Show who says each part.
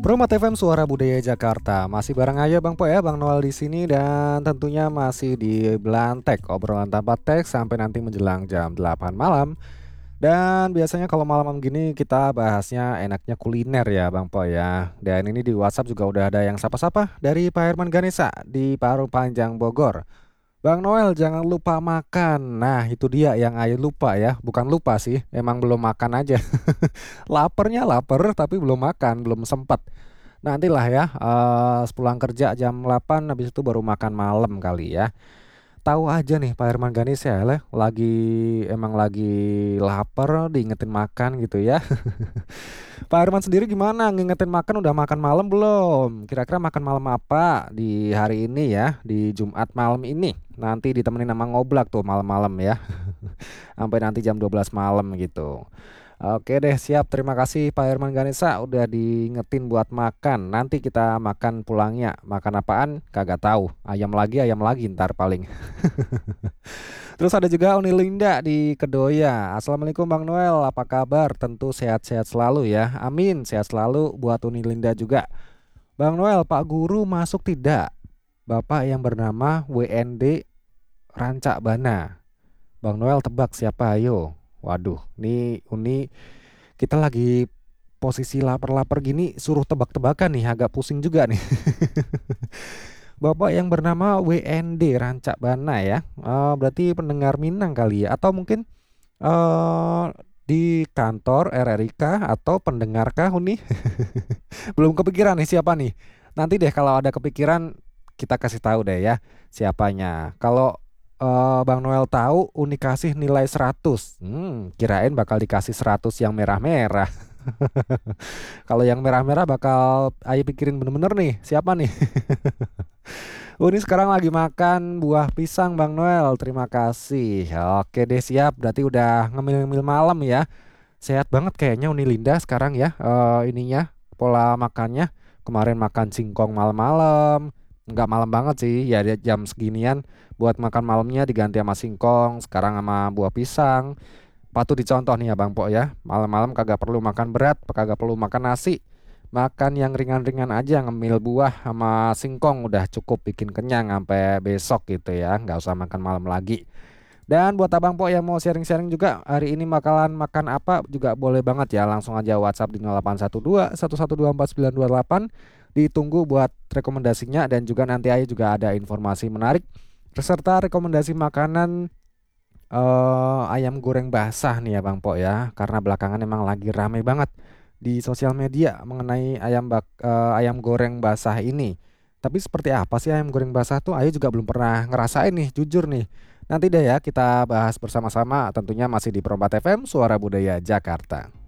Speaker 1: Promo FM Suara Budaya Jakarta. Masih bareng aja Bang Po ya, Bang Noel di sini dan tentunya masih di Belantek, obrolan tanpa teks sampai nanti menjelang jam 8 malam. Dan biasanya kalau malam-malam gini kita bahasnya enaknya kuliner ya Bang Po ya. Dan ini di WhatsApp juga udah ada yang sapa-sapa dari Pak Herman Ganesa di Parung Panjang Bogor. Bang Noel jangan lupa makan. Nah itu dia yang Ayu lupa ya. Bukan lupa sih, emang belum makan aja. Lapernya lapar tapi belum makan, belum sempat. Nantilah ya, sepulang kerja jam 8 habis itu baru makan malam kali ya. Tahu aja nih Pak Herman Ganis ya, emang lagi lapar diingetin makan gitu ya. Pak Herman sendiri gimana? Ngingetin makan udah makan malam belum? Kira-kira makan malam apa di hari ini ya, di Jumat malam ini? Nanti ditemenin sama ngoblak tuh malam-malam ya. Sampai nanti jam 12 malam gitu. Oke deh, siap. Terima kasih Pak Herman Ganesa udah diingetin buat makan. Nanti kita makan pulangnya. Makan apaan? Kagak tahu. Ayam lagi ntar paling. Terus ada juga Uni Linda di Kedoya. Assalamualaikum Bang Noel, apa kabar? Tentu sehat-sehat selalu ya. Amin, sehat selalu buat Uni Linda juga. Bang Noel, Pak Guru masuk tidak? Bapak yang bernama WND Rancak Bana. Bang Noel tebak siapa ayo? Waduh, nih Uni kita lagi posisi lapar-lapar gini suruh tebak-tebakan nih agak pusing juga nih. Bapak yang bernama WND Rancak Bana ya. Berarti pendengar Minang kali ya atau mungkin eh di kantor RRIK atau pendengarkah Uni? Belum kepikiran nih siapa nih. Nanti deh kalau ada kepikiran kita kasih tahu deh ya siapanya. Kalau Bang Noel tahu Uni kasih nilai 100. Kirain bakal dikasih 100 yang merah-merah. Kalau yang merah-merah bakal ayo pikirin bener-bener nih, siapa nih? Uni sekarang lagi makan buah pisang Bang Noel. Terima kasih. Oke deh siap. Berarti udah ngemil-ngemil malam ya. Sehat banget kayaknya Uni Linda sekarang ya. Ininya pola makannya. Kemarin makan singkong malam-malam. Nggak malam banget sih. Ya jam seginian buat makan malamnya diganti sama singkong. Sekarang sama buah pisang. Patut dicontoh nih ya Bang Po ya. Malam-malam kagak perlu makan berat, kagak perlu makan nasi. Makan yang ringan-ringan aja, ngemil buah sama singkong udah cukup bikin kenyang sampai besok gitu ya. Nggak usah makan malam lagi. Dan buat Abang Po yang mau sharing-sharing juga hari ini bakalan makan apa juga boleh banget ya. Langsung aja WhatsApp di 0812 112 4928. Ditunggu buat rekomendasinya dan juga nanti aja juga ada informasi menarik serta rekomendasi makanan ayam goreng basah nih ya Bang Po ya. Karena belakangan emang lagi rame banget di sosial media mengenai ayam goreng basah ini. Tapi seperti apa sih ayam goreng basah tuh? Ayu juga belum pernah ngerasain nih, jujur nih. Nanti deh ya kita bahas bersama-sama tentunya masih di Perombat FM Suara Budaya Jakarta.